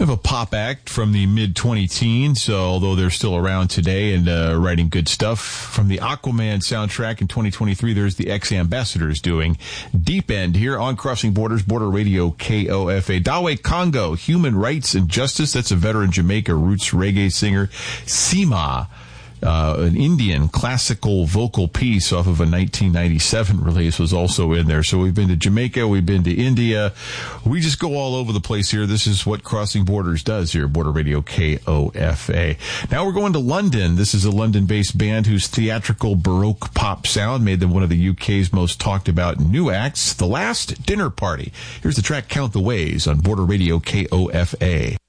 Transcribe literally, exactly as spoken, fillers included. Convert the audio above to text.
We have a pop act from the mid twenty teens, so although they're still around today and uh, writing good stuff. From the Aquaman soundtrack in twenty twenty-three, there's the X-Ambassadors doing Deep End here on Crossing Borders, Border Radio K O F A. Dawe Congo, Human Rights and Justice. That's a veteran Jamaica roots reggae singer. Sima. Uh, an Indian classical vocal piece off of a nineteen ninety-seven release was also in there. So we've been to Jamaica, we've been to India. We just go all over the place here. This is what Crossing Borders does here, Border Radio K O F A. Now we're going to London. This is a London-based band whose theatrical Baroque pop sound made them one of the U K's most talked about new acts, The Last Dinner Party. Here's the track Count the Ways on Border Radio K O F A.